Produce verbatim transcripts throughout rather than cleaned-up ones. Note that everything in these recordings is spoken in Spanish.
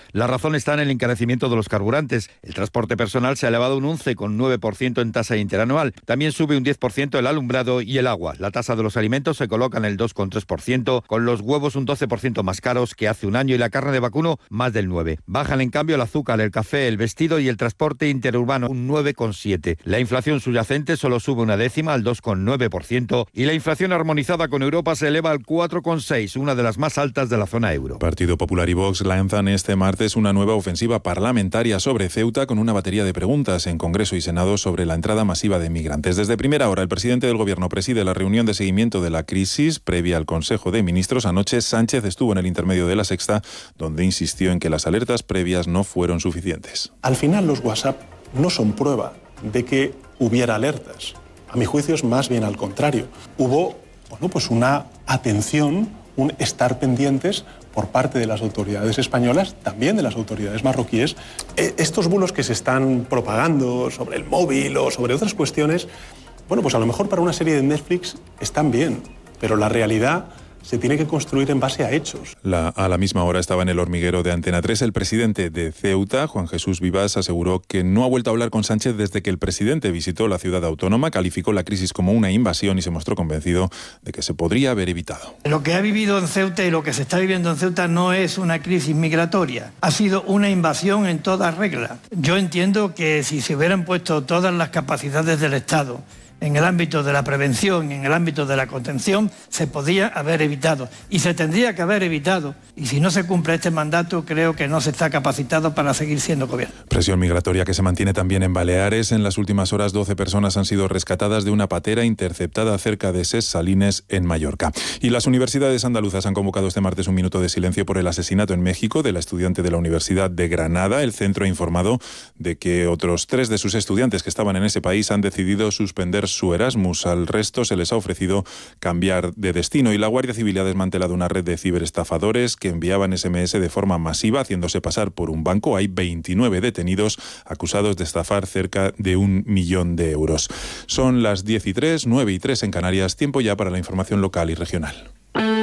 La razón está en el encarecimiento de los carburantes. El transporte personal se ha elevado un once coma nueve por ciento en tasa interanual. También sube un diez por ciento el alumbrado y el agua. La tasa de los alimentos se coloca en el dos coma tres por ciento, con los huevos un doce por ciento más caros que hace un año y la carne de vacuno más del nueve por ciento. Bajan en cambio el azúcar, el café, el vestido y el transporte interurbano un nueve coma siete por ciento. La inflación subyacente solo sube una décima al dos coma nueve por ciento y la inflación armonizada con Europa se eleva al cuatro coma seis por ciento, una de las más altas de la zona euro. Partido Popular y Vox lanzan este martes una nueva ofensiva parlamentaria sobre Ceuta con una batería de preguntas en Congreso y Senado sobre la entrada masiva de migrantes. Desde primera hora, el presidente del Gobierno preside la reunión de seguimiento de la crisis previa al Consejo de Ministros. Anoche, Sánchez estuvo en el intermedio de La Sexta, donde insistió en que las alertas previas no fueron suficientes. Al final, los WhatsApp no son prueba de que hubiera alertas. A mi juicio es más bien al contrario. Hubo, bueno, pues una atención, un estar pendientes por parte de las autoridades españolas, también de las autoridades marroquíes. Estos bulos que se están propagando sobre el móvil o sobre otras cuestiones, bueno, pues a lo mejor para una serie de Netflix están bien, pero la realidad se tiene que construir en base a hechos. La, a la misma hora estaba en el hormiguero de Antena tres. El presidente de Ceuta, Juan Jesús Vivas, aseguró que no ha vuelto a hablar con Sánchez desde que el presidente visitó la ciudad autónoma, calificó la crisis como una invasión y se mostró convencido de que se podría haber evitado. Lo que ha vivido en Ceuta y lo que se está viviendo en Ceuta no es una crisis migratoria, ha sido una invasión en toda regla. Yo entiendo que si se hubieran puesto todas las capacidades del Estado en el ámbito de la prevención, en el ámbito de la contención, se podía haber evitado y se tendría que haber evitado. Y si no se cumple este mandato, creo que no se está capacitado para seguir siendo gobierno. Presión migratoria que se mantiene también en Baleares. En las últimas horas, doce personas han sido rescatadas de una patera interceptada cerca de Ses Salines, en Mallorca. Y las universidades andaluzas han convocado este martes un minuto de silencio por el asesinato en México de la estudiante de la Universidad de Granada. El centro ha informado de que otros tres de sus estudiantes que estaban en ese país han decidido suspender su Erasmus. Al resto se les ha ofrecido cambiar de destino y la Guardia Civil ha desmantelado una red de ciberestafadores que enviaban ese eme ese de forma masiva haciéndose pasar por un banco. Hay veintinueve detenidos acusados de estafar cerca de un millón de euros. Son las diez y tres, nueve y tres en Canarias. Tiempo ya para la información local y regional.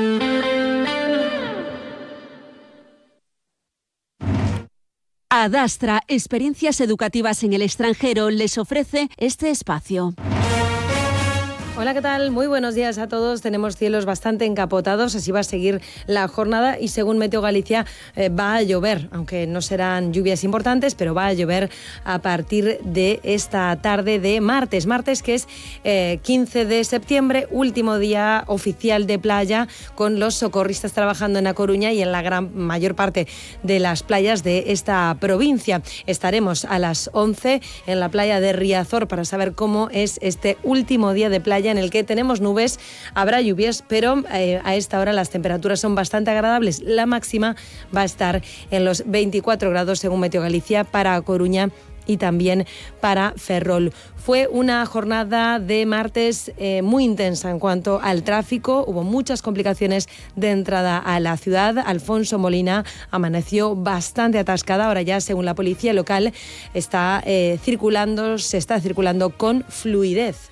Adastra, experiencias educativas en el extranjero, les ofrece este espacio. Hola, ¿qué tal? Muy buenos días a todos. Tenemos cielos bastante encapotados, así va a seguir la jornada y según Meteo Galicia eh, va a llover, aunque no serán lluvias importantes, pero va a llover a partir de esta tarde de martes. Martes que es eh, quince de septiembre, último día oficial de playa, con los socorristas trabajando en A Coruña y en la gran mayor parte de las playas de esta provincia. Estaremos a las once en la playa de Riazor para saber cómo es este último día de playa en el que tenemos nubes, habrá lluvias, pero eh, a esta hora las temperaturas son bastante agradables. La máxima va a estar en los veinticuatro grados según Meteo Galicia para A Coruña y también para Ferrol. Fue una jornada de martes eh, muy intensa en cuanto al tráfico. Hubo muchas complicaciones de entrada a la ciudad. Alfonso Molina amaneció bastante atascada. Ahora ya, según la policía local, está eh, circulando, se está circulando con fluidez.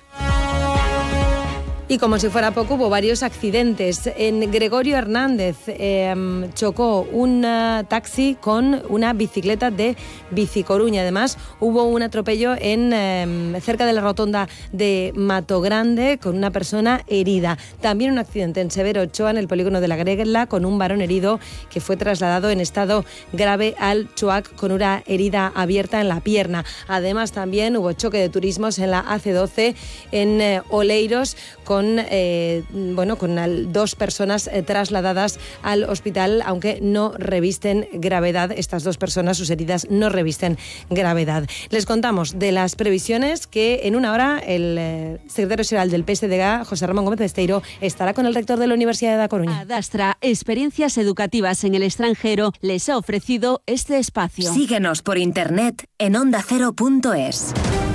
Y como si fuera poco, hubo varios accidentes. En Gregorio Hernández eh, chocó un uh, taxi con una bicicleta de Bicicoruña. Además, hubo un atropello en eh, cerca de la rotonda de Matogrande con una persona herida. También un accidente en Severo Ochoa, en el polígono de la Gregla, con un varón herido que fue trasladado en estado grave al Chuac con una herida abierta en la pierna. Además, también hubo choque de turismos en la A C doce en eh, Oleiros, con con eh, bueno con al, dos personas eh, trasladadas al hospital, aunque no revisten gravedad. Estas dos personas, sus heridas no revisten gravedad. Les contamos de las previsiones que en una hora el eh, secretario general del P S D G, José Ramón Gómez Besteiro, estará con el rector de la Universidad de A Coruña. Adastra, experiencias educativas en el extranjero, les ha ofrecido este espacio. Síguenos por internet en onda cero punto es.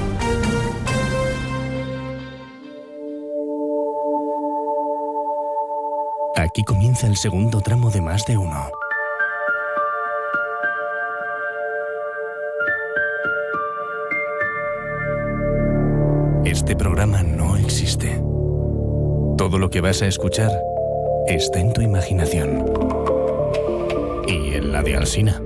Aquí comienza el segundo tramo de Más de Uno. Este programa no existe. Todo lo que vas a escuchar está en tu imaginación. Y en la de Alsina.